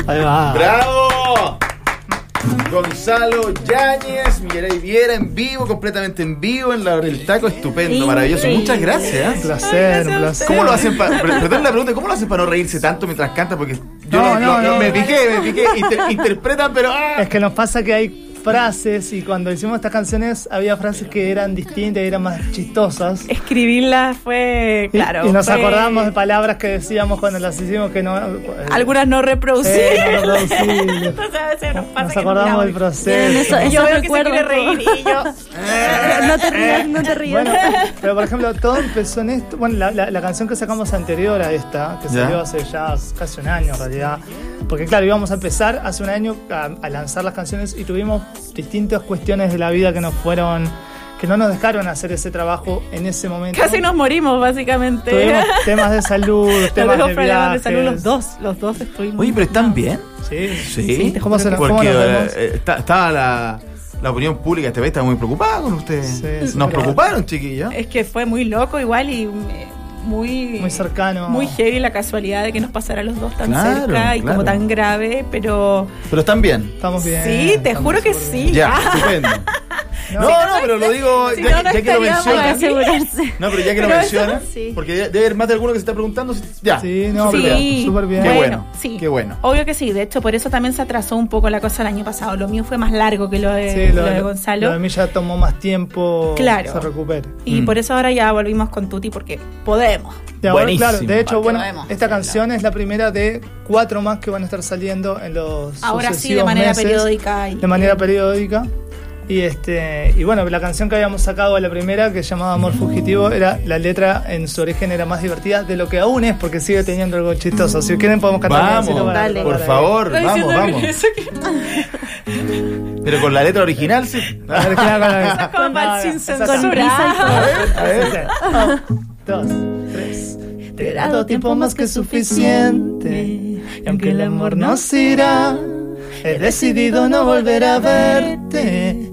Ahí va. ¡Bravo! Gonzalo Yáñez, Miguel Viera en vivo, completamente en vivo en la hora del taco, estupendo, maravilloso. Muchas gracias. Un placer. ¿Cómo lo hacen perdón la pregunta, ¿cómo lo hacen para no reírse tanto mientras canta? Porque yo me piqué, interpretan, pero es que nos pasa que hay frases y cuando hicimos estas canciones había frases que eran distintas y eran más chistosas. Escribirlas fue, claro. Y nos acordamos de palabras que decíamos cuando las hicimos que no... algunas no reproducibles. No reproducibles. Entonces a veces nos pasa nos acordamos del proceso. Yo veo que se quiere reír y yo... No te rías. Bueno, pero por ejemplo, todo empezó en esto. Bueno, la canción que sacamos anterior a esta, que salió hace ya casi un año en realidad. Porque claro, íbamos a empezar hace un año a lanzar las canciones y tuvimos distintas cuestiones de la vida que no nos dejaron hacer ese trabajo en ese momento. Casi nos morimos, básicamente. Tuvimos temas de salud, temas de problemas viajes. de salud, los dos estuvimos. Oye, pero ¿están bien? Sí. ¿Cómo ¿Cómo nos vemos? estaba la opinión pública de este país, estaba muy preocupada con ustedes. Sí, Nos preocuparon, chiquillos. Es que fue muy loco igual y muy cercano. Muy heavy la casualidad de que nos pasara a los dos tan cerca y como tan grave, pero están bien. Estamos bien. Sí, te juro que sí. Ya, estupendo. No, pero lo digo ya que lo mencionas. No, pero ya que lo mencionas, porque debe haber más de alguno que se está preguntando. Ya. Sí, súper bien. Qué bueno, sí. Qué bueno. Obvio que sí, de hecho por eso también se atrasó un poco la cosa el año pasado. Lo mío fue más largo que lo de Gonzalo. Lo de mí ya tomó más tiempo que se recupere. Y por eso ahora ya volvimos con Tuti porque podemos. Buenísimo. Claro, de hecho, esta canción es la primera de 4 más que van a estar saliendo en los ahora sí, de manera meses, periódica. De manera periódica. Y bueno, la canción que habíamos sacado, la primera, que se llamaba Amor Fugitivo, la letra en su origen era más divertida de lo que aún es, porque sigue teniendo algo chistoso. Si quieren podemos cantar. Vamos, por favor, vamos. Pero con la letra original, sí. La original con la sin censura. A ver. 2, 3. Te he dado tiempo más que suficiente, y aunque el amor no se irá, he decidido no volver a verte.